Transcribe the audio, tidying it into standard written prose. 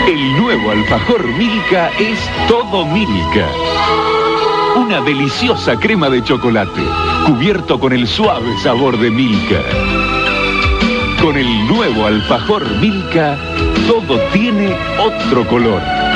El nuevo alfajor Milka es todo Milka. Una deliciosa crema de chocolate, cubierto con el suave sabor de Milka. Con el nuevo alfajor Milka, todo tiene otro color.